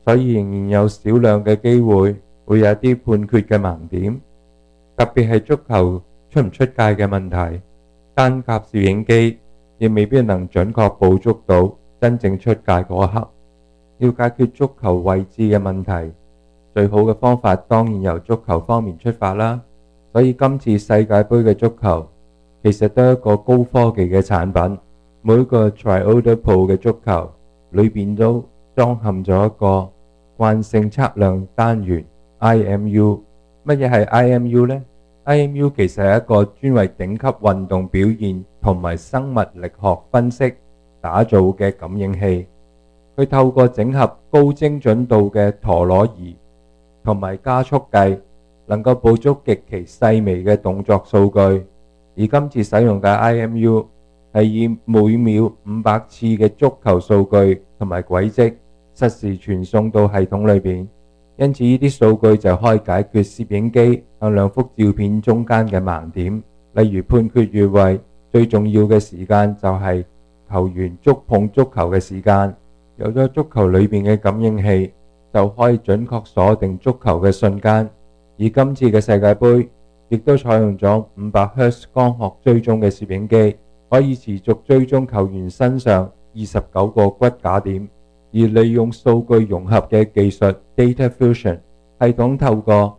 所以仍然有少量嘅機會會有啲判決嘅盲點，特別係足球出唔出界嘅問題。單靠攝影機亦未必能準確捕捉到真正出界嗰一刻。要解決足球位置嘅問題，最好嘅方法當然由足球方面出發啦。所以今次世界盃嘅足球其實都係一個高科技嘅產品。每個 Triodo Pro 嘅足球裏邊都裝嵌咗一個慣性測量單元 IMU。乜嘢係 IMU 呢？ IMU 其實係一個專為頂級運動表現同埋生物力學分析打造嘅感應器。佢透過整合高精準度嘅陀螺儀同埋加速計，能夠捕捉極其細微嘅動作數據。而今次使用嘅 IMU 係以每秒500次嘅足球數據同埋軌跡實時傳送到系統裏邊，因此呢啲數據就可以解決攝影機向兩幅照片中間嘅盲點。例如判決越位最重要嘅時間就係球員觸碰足球嘅時間。有咗足球裏邊嘅感應器，就可以準確鎖定足球嘅瞬間。而今次嘅世界盃亦都採用咗500Hz 光學追蹤嘅攝影機，可以持續追蹤球員身上29個骨架點。而利用數據融合嘅技術 Data Fusion 系統，透過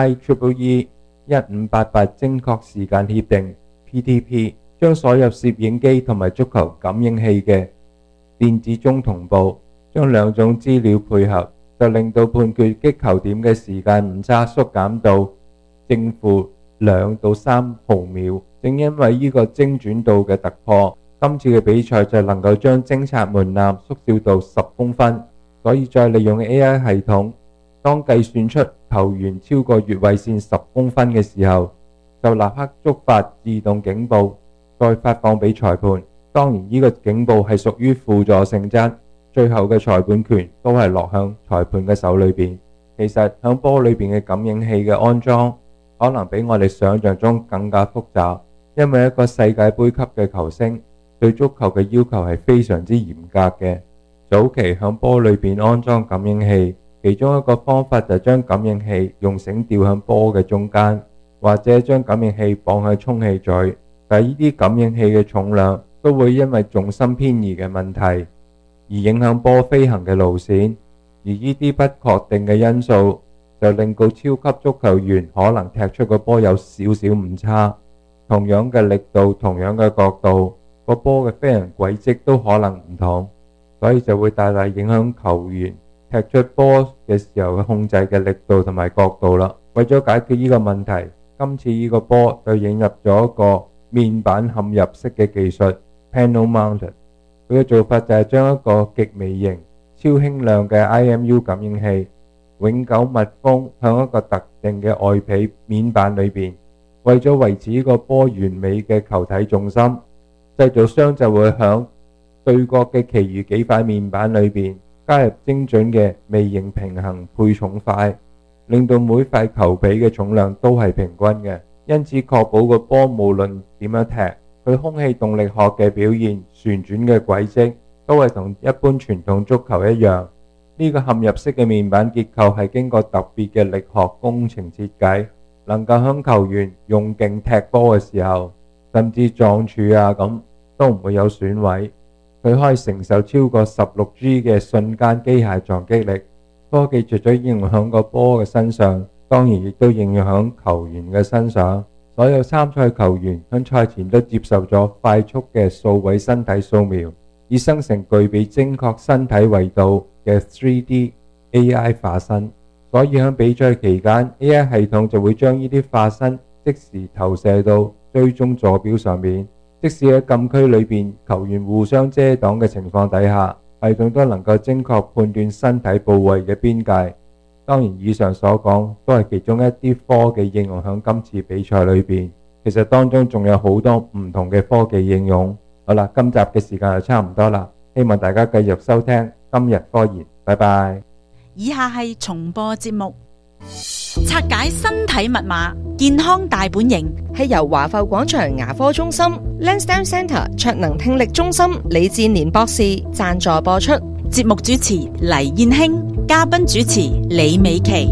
IEEE 1588精確時間協定 PTP， 將所有攝影機同埋足球感應器嘅電子鐘同步，將兩種資料配合，就令到判決擊球點嘅時間誤差縮減到正負2到3毫秒。正因為呢個精準度嘅突破，今次嘅比賽就能夠將偵察門檻縮小到10公分。所以再利用 AI 系統，當計算出球員超過越位線10公分嘅時候，就立刻觸發自動警報，再發放俾裁判。當然呢個警報係屬於輔助性質，最後嘅裁判權都係落向裁判嘅手裏邊。其實響波裏邊嘅感應器嘅安裝可能比我哋想象中更加複雜，因為一個世界盃級嘅球星對足球嘅要求係非常之嚴格嘅。早期響波裏邊安裝感應器，其中一個方法就係將感應器用繩吊響波嘅中間，或者將感應器綁喺充氣嘴。但係呢啲感應器嘅重量都會因為重心偏移嘅問題而影響波飛行嘅路線，而呢啲不確定嘅因素就令到超級足球員可能踢出個波有少少誤差，同樣嘅力度、同樣嘅角度，個波嘅飛行軌跡都可能唔同，所以就會大大影響球員踢出波嘅時候嘅控制嘅力度同埋角度啦。為咗解決呢個問題，今次呢個波就引入咗一個面板嵌入式嘅技術 Panel Mounted。佢嘅做法就係將一個極微型、超輕量嘅 IMU 感應器永久密封向一個特定嘅外皮面板裏邊。為咗維持呢個波完美嘅球體重心，製造商就會響對角嘅其餘幾塊面板裏邊加入精準嘅微型平衡配重塊，令到每塊球皮嘅重量都係平均嘅，因此確保個波無論點樣踢，佢空氣動力學嘅表現、旋轉嘅軌跡都係同一般傳統足球一樣。呢個嵌入式嘅面板結構係經過特別嘅力學工程設計，能夠響球員用勁踢波嘅時候，甚至撞柱咁都唔會有損毀。佢可以承受超過16G 嘅瞬間機械撞擊力。科技除咗應用響個波嘅身上，當然亦都應用響球員嘅身上。所有參賽球員響賽前都接受咗快速嘅數位身體掃描，以生成具備精確身體維度嘅 3D AI 化身。所以響比賽期間 AI 系統就會將呢啲化身即時投射到追蹤坐標上面，即使喺禁區裏邊球員互相遮擋嘅情況底下，系統都能夠精確判斷身體部位嘅邊界。當然以上所講都係其中一啲科技應用響今次比賽裏邊，其實當中仲有好多唔同嘅科技應用。好啦，今集嘅時間就差唔多啦，希望大家繼續收聽今日科研，拜拜。 以下係重播節目，拆解身體密碼，健康大本營， 係由華埠廣場牙科中心 Lansdowne Centre 卓能聽力中心李志年博士贊助播出。 節目主持黎燕卿，嘉賓主持李美琪。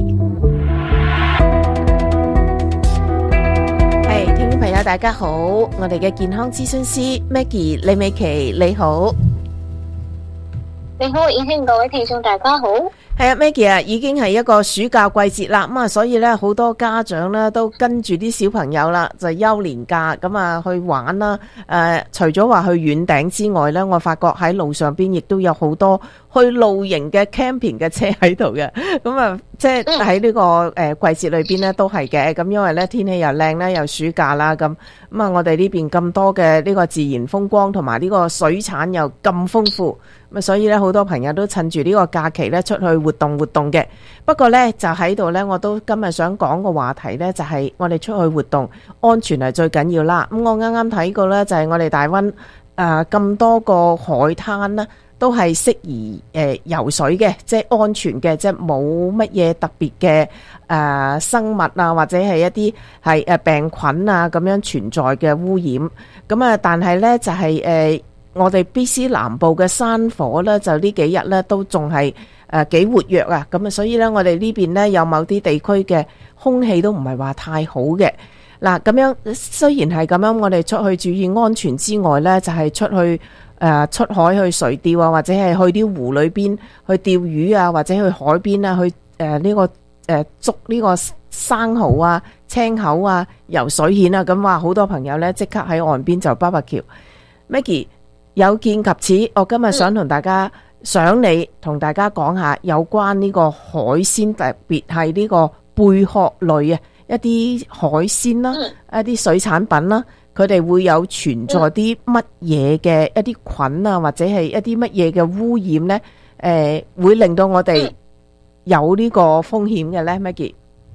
聽眾朋友大家好，我哋嘅健康諮詢師 Maggie 李美琪你好。 你好，燕卿，各位聽眾大家好。 係啊 Maggie 啊，已經係一個暑假季節啦，咁啊，所以咧好多家長咧都跟住啲小朋友啦，就休年假咁啊去玩啦。除咗話去遠頂之外咧，我發覺喺路上邊亦都有好多去露營嘅 camping 嘅車喺度嘅，咁啊，即係喺呢個季節裏邊咧都係嘅。咁因為咧天氣又靚咧，又暑假啦，咁啊，我哋呢邊咁多嘅呢個自然風光同埋呢個水產又咁豐富，咁啊，所以咧好多朋友都趁住呢個假期咧出去活動嘅。不過咧就喺度咧，我都今日想講個話題咧，就係我哋出去活動安全係最緊要啦。咁我啱啱睇過咧，就係我哋大溫咁多個海灘啦，都係適宜游水嘅，即係安全嘅，即係冇乜嘢特別嘅生物啊，或者係一啲係病菌啊咁樣存在嘅污染。咁啊，但係咧就係我哋 BC 南部嘅山火咧，就呢幾日咧都仲係幾活躍啊。咁啊，所以咧我哋呢邊咧有某啲地區嘅空氣都唔係話太好嘅。嗱，咁樣雖然係咁樣，我哋出去注意安全之外咧，就係出去出海去垂釣啊，或者係去啲湖裏邊去釣魚啊，或者去海邊啊，去呢個捉呢個生蠔啊、青口啊、游水蜆啊，咁話好多朋友咧即刻喺岸邊就BBQ。Maggie 有見及此，我今日想同大家想你同大家講下有關呢個海鮮，特別係呢個貝殼類啊，一啲海鮮啦，一啲水產品啦，佢哋會有存在啲乜嘢嘅一啲菌啊，或者係一啲乜嘢嘅污染呢？會令到我哋有呢個風險嘅呢 Maggie？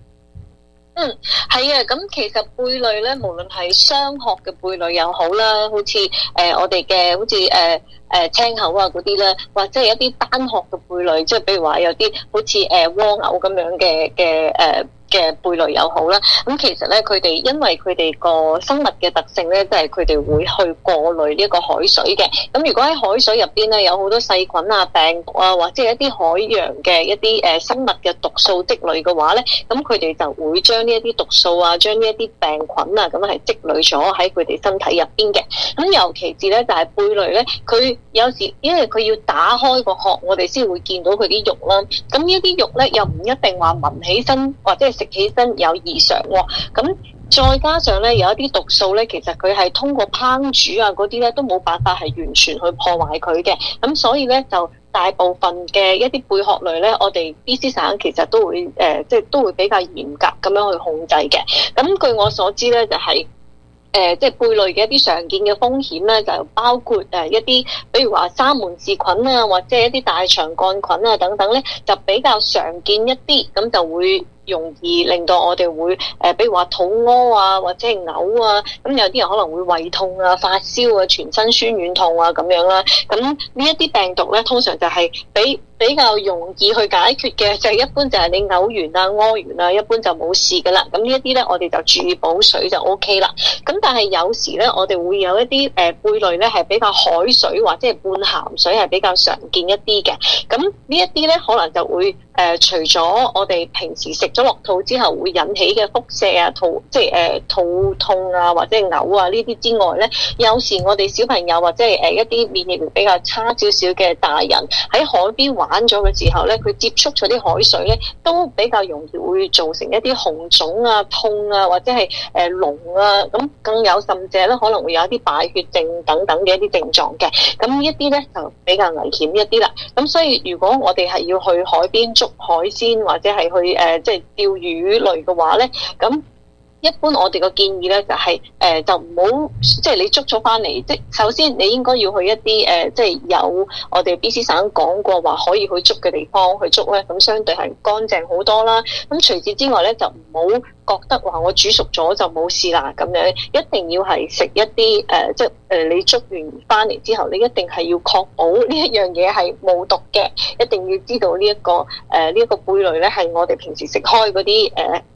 係啊，咁其實貝類咧，無論係雙殼嘅貝類又好啦，好似我哋嘅好似青口啊嗰啲咧，或者係一啲單殼嘅貝類，即係比如話有啲好似蝸牛咁樣嘅貝類又好啦，咁其實咧佢哋因為佢哋個生物嘅特性咧，即係佢哋會去過濾呢個海水嘅。咁如果喺海水入邊咧有好多細菌啊、病毒啊，或者係一啲海洋嘅一啲生物嘅毒素積累嘅話咧，咁佢哋就會將呢一啲毒素啊、將呢一啲病菌啊，咁係積累咗喺佢哋身體入邊嘅。咁尤其是咧就係貝類咧，佢有時因為佢要打開個殼，我哋先會見到佢啲肉啦。咁呢啲肉咧又唔一定話聞起身或者係食起身有異常喎，咁再加上咧有一啲毒素咧，其實佢係通過烹煮啊嗰啲咧都冇辦法係完全去破壞佢嘅，咁所以咧就大部分嘅一啲貝殼類咧，我哋 BC 省其實都會即係都會比較嚴格咁樣去控制嘅。咁據我所知咧，就係即係貝類嘅一啲常見嘅風險咧，就包括一啲，比如話沙門氏菌啊，或者一啲大腸桿菌啊等等咧，就比較常見一啲，咁就會容易令到我哋會比如話肚屙啊，或者係嘔啊，咁有啲人可能會胃痛啊、發燒啊、全身酸軟痛啊咁樣啦。咁呢一啲病毒咧，通常就係比較容易去解決嘅，就係一般就係你嘔完啊、屙完啊，一般就冇事噶啦。咁呢一啲咧，我哋就注意補水就 OK 啦。咁但係有時咧，我哋會有一啲貝類咧係比較海水或者係半鹹水係比較常見一啲嘅。咁呢一啲咧，可能就會除咗我哋平時食咗落肚之後會引起嘅腹瀉啊、肚痛啊或者係嘔啊呢啲之外咧，有時我哋小朋友或者係一啲免疫力比較差少少嘅大人喺海邊玩咗嘅時候咧，佢接觸咗啲海水咧，都比較容易會造成一啲紅腫啊、痛啊或者係膿啊，咁更有甚者咧可能會有一啲敗血症等等嘅一啲症狀嘅。咁呢一啲咧就比較危險一啲啦。咁所以如果我哋係要去海邊捉海鮮或者係去即係釣魚類嘅話咧，咁一般我哋個建議咧就係就唔好即係你捉咗翻嚟，即係首先你應該要去一啲即係有我哋 BC 省講過話可以去捉嘅地方去捉咧，咁相對係乾淨好多啦。咁除此之外咧，就唔好覺得話我煮熟咗就冇事啦咁樣，一定要係食一啲即係你捉完翻嚟之後，你一定係要確保呢一樣嘢係冇毒嘅，一定要知道呢一個貝類咧係我哋平時食開嗰啲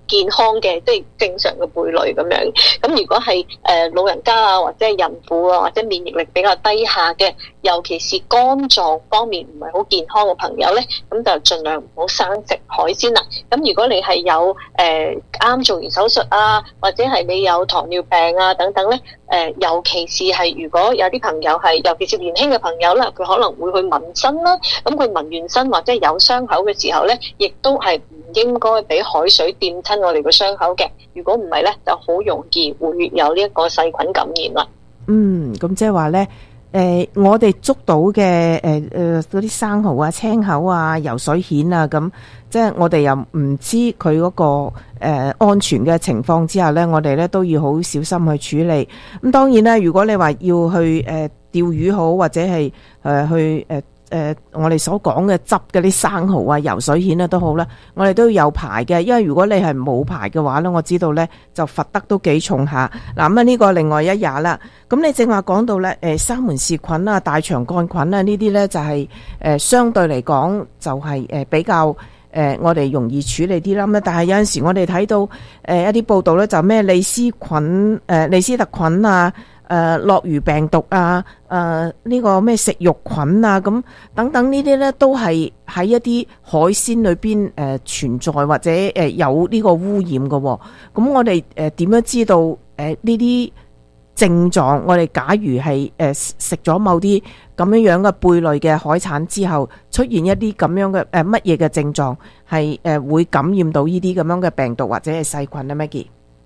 健康嘅即係正常嘅貝類咁樣。咁如果係老人家啊，或者係孕婦啊，或者免疫力比較低下嘅，尤其是肝臟方面唔係好健康嘅朋友咧，咁就盡量唔好生食海鮮啦。咁如果你係有啱做完手術啊，或者係你有糖尿病啊等等咧，尤其是係如果有啲朋友係，尤其是年輕嘅朋友啦，佢可能會去紋身啦。咁佢紋完身或者有傷口嘅時候咧，亦都係唔應該俾海水掂親我哋個傷口嘅。如果唔係咧，就好容易會有呢一個細菌感染啦。 咁即係話咧，我哋捉到嘅嗰啲生蠔啊、青口啊、游水蜆啊，咁即係我哋又唔知佢嗰個安全嘅情況之下咧，我哋咧都要好小心去處理。咁當然啦，如果你話要去釣魚好，或者係去我哋所講嘅執嗰啲生蠔啊、游水蜆啊都好啦，我哋都有牌嘅。因為如果你係冇牌嘅話咧，我知道咧就罰得都幾重下。嗱咁啊，呢個另外一也啦。咁你正話講到咧，沙門氏菌啊、大腸桿菌啊呢啲咧就係相對嚟講就係比較我哋容易處理啲啦。咁但係有陣時我哋睇到一啲報道咧，就咩李斯特菌啊、諾如病毒啊、呢個咩食肉菌啊，咁等等呢啲咧都係喺一啲海鮮裏邊存在或者有呢個污染嘅喎。咁我哋點樣知道呢啲症狀？我哋假如係食咗某啲咁樣嘅貝類嘅海產之後，出現一啲咁樣嘅乜嘢嘅症狀，係會感染到呢啲咁樣嘅病毒或者係細菌咧？Maggie？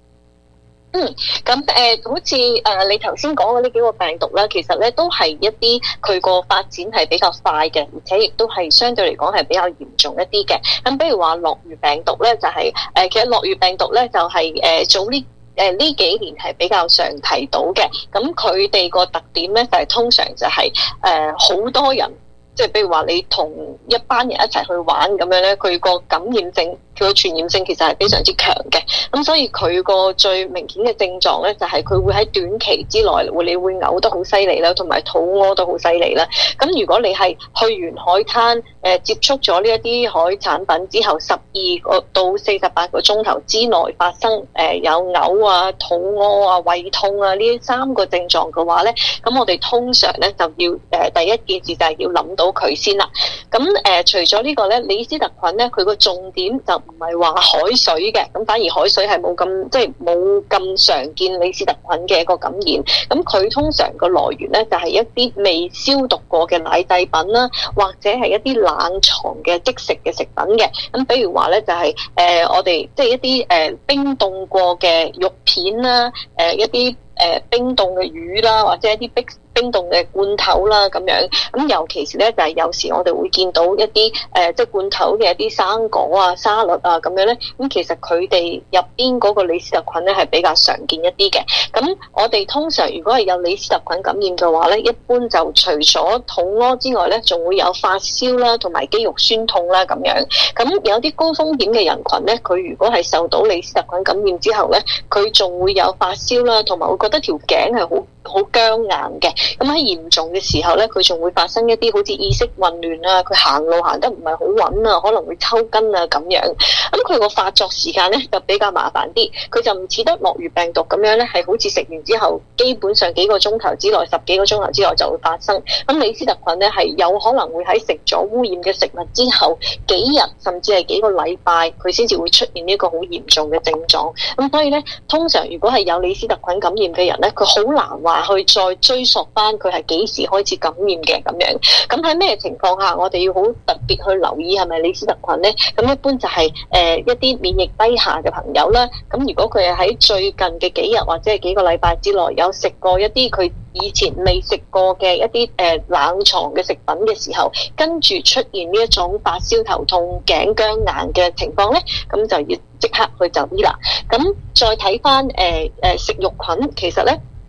咁好似你頭先講嘅呢幾個病毒咧，其實咧都係一啲佢個發展係比較快嘅，而且亦都係相對嚟講係比較嚴重一啲嘅。咁比如話諾如病毒咧，就係其實諾如病毒咧就係早呢幾年係比較常提到嘅。咁佢哋個特點咧就係通常就係好多人，即係比如話你同一班人一齊去玩咁樣咧，佢個感染性、佢個傳染性其實係非常之強嘅。咁所以佢個最明顯嘅症狀咧，就係佢會喺短期之內你會嘔得好犀利啦，同埋肚屙都好犀利啦。咁如果你係去完海灘接觸咗呢一啲海產品之後，12個到48個鐘頭之內發生有嘔啊、肚屙啊、胃痛啊呢3個症狀嘅話咧，咁我哋通常咧就要第一件事就係要諗到佢先啦。咁除咗呢個咧，李斯特菌咧，佢個重點就唔係話海水嘅，咁反而海水係冇咁常見李斯特菌嘅一個感染。咁佢通常個來源咧就係一啲未消毒過嘅奶製品啦，或者係一啲冷藏嘅即食嘅食品嘅。咁比如話咧就係我哋即係一啲冰凍過嘅肉片啦，一啲冰凍嘅魚啦，或者一啲冰凍嘅罐頭啦咁樣。咁尤其是咧就係有時我哋會見到一啲即係罐頭嘅一啲生果啊、沙律啊咁樣咧。咁其實佢哋入邊嗰個李斯特菌咧係比較常見一啲嘅。咁我哋通常如果係有李斯特菌感染嘅話咧，一般就除咗肚屙之外咧，仲會有發燒啦，同埋肌肉酸痛啦咁樣。咁有啲高風險嘅人群咧，佢如果係受到李斯特菌感染之後咧，佢仲會有發燒啦，同埋會覺得條頸係好僵硬嘅。咁喺嚴重嘅時候咧，佢仲會發生一啲好似意識混亂啊，佢行路行得唔係好穩啊，可能會抽筋啊咁樣。咁佢個發作時間咧就比較麻煩啲，佢就唔似得諾如病毒咁樣咧，係好似食完之後基本上幾個鐘頭之內、10幾個鐘頭之內就會發生。咁李斯特菌咧係有可能會喺食咗污染嘅食物之後幾日甚至係幾個禮拜，佢先至會出現呢個好嚴重嘅症狀。咁所以咧，通常如果係有李斯特菌感染嘅人咧，佢好難話去再追溯翻佢係幾時開始感染嘅咁樣。咁喺咩情況下我哋要好特別去留意係咪李斯特菌咧？咁一般就係一啲免疫低下嘅朋友啦。咁如果佢係喺最近嘅幾日或者係幾個禮拜之內有食過一啲佢以前未食過嘅一啲冷藏嘅食品嘅時候，跟住出現呢一種發燒、頭痛、頸僵硬嘅情況咧，咁就要即刻去就醫啦。咁再睇翻食肉菌，其實咧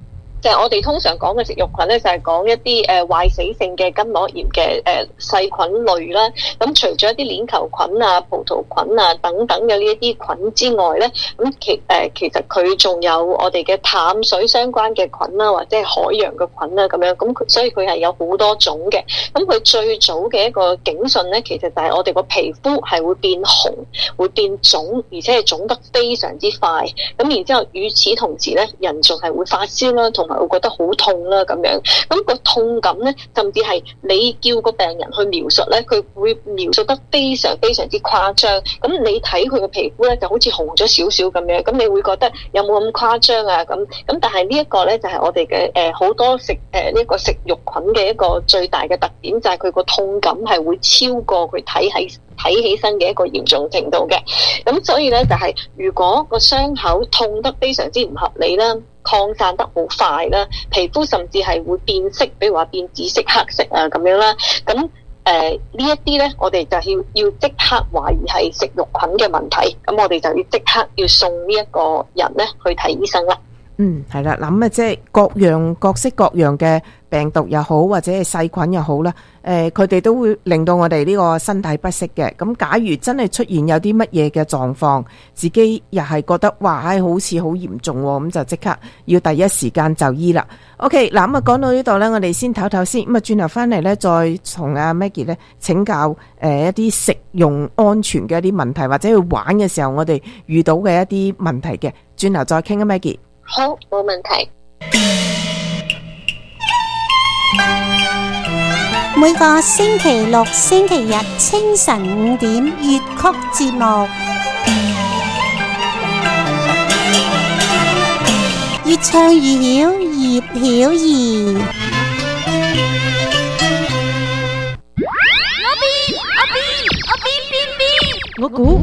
就係我哋通常講嘅食肉菌咧，就係講一啲壞死性嘅筋膜炎嘅細菌類啦。咁除咗一啲鏈球菌啊、葡萄菌啊等等嘅呢一啲菌之外咧，咁其實佢仲有我哋嘅淡水相關嘅菌啦，或者係海洋嘅菌啦咁樣。咁所以佢係有好多種嘅。咁佢最早嘅一個警訊咧，其實就係我哋個皮膚係會變紅、會變腫，而且係腫得非常之快。咁然之後，與此同時咧，人仲係會發燒啦，同埋會覺得好痛啦咁樣。咁個痛感咧，甚至係你叫個病人去描述咧，佢會描述得非常非常之誇張。咁你睇佢個皮膚咧，就好似紅咗少少咁樣。咁你會覺得有冇咁誇張啊？咁但係呢一個咧，就係我哋嘅好多食呢個食肉菌嘅一個最大嘅特點，就係佢個痛感係會超過佢睇起身嘅一個嚴重程度嘅。咁所以咧，就係如果個傷口痛得非常之唔合理啦，擴散得好快啦，皮膚甚至係會變色，比如話變紫色、黑色啊咁樣啦。咁呢一啲咧，我哋就要即刻懷疑係食肉菌嘅問題，咁我哋就要即刻要送呢一個人咧去睇醫生啦。 係啦，咁即係各式各樣嘅病毒又好，或者係細菌又好啦，佢哋都會令到我哋呢個身體不適嘅。咁假如真係出現有啲乜嘢嘅狀況，自己又係覺得哇，好似好嚴重喎，咁就即刻要第一時間就醫啦。OK， 嗱咁啊，講到呢度呢，我哋先唞唞先，咁啊轉頭翻嚟呢，再同阿 Maggie 呢請教一啲食用安全嘅一啲問題，或者去玩嘅時候我哋遇到嘅一啲問題嘅，轉頭再傾啊 Maggie。 好，冇問題。 每個星期六、星期日清晨5點粵曲節目，越唱越曉，葉曉儀。 我估，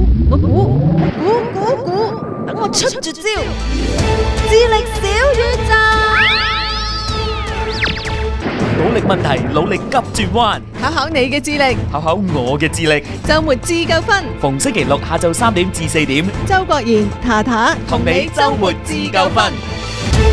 等我出絕招，智力小宇宙。 努力問題，努力急轉彎， 考考你嘅智力， 考考我嘅智力。 周末自救分， 逢星期六下晝3點至4點， 周國賢、塔塔同你周末自救分。